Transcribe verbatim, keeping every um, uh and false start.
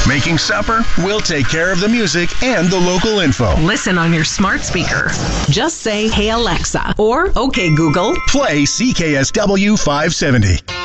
Making supper? We'll take care of the music and the local info. Listen on your smart speaker. Just say, "Hey Alexa," or "Okay Google." Play C K S W five seventy.